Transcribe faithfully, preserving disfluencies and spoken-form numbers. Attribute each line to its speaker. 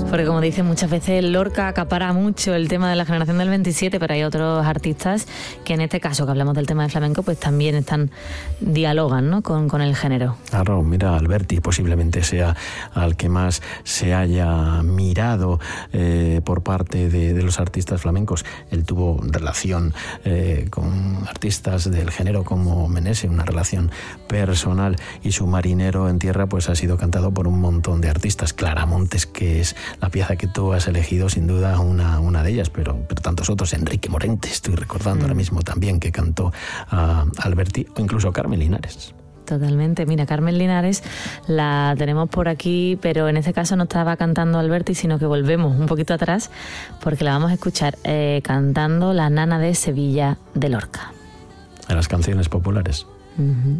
Speaker 1: Porque como dicen muchas veces, Lorca acapara mucho el tema de la generación del veintisiete, pero hay otros artistas que en este caso, que hablamos del tema de flamenco, pues también están, dialogan, ¿no?, con, con el género.
Speaker 2: Claro, mira, Alberti posiblemente sea al que más se haya mirado eh, por parte de, de los artistas flamencos. Él tuvo relación eh, con artistas del género como Menese, una relación personal, y su Marinero en tierra pues ha sido cantado por un montón de artistas. Clara Montes, que es la pieza que tú has elegido, sin duda una, una de ellas, pero, pero tantos otros. Enrique Morente, estoy recordando mm. ahora mismo también, que cantó a Alberti, o incluso Carmen Linares.
Speaker 1: Totalmente. Mira, Carmen Linares la tenemos por aquí, pero en este caso no estaba cantando Alberti, sino que volvemos un poquito atrás, porque la vamos a escuchar eh, cantando La Nana de Sevilla de Lorca.
Speaker 2: En las canciones populares.
Speaker 1: Uh-huh.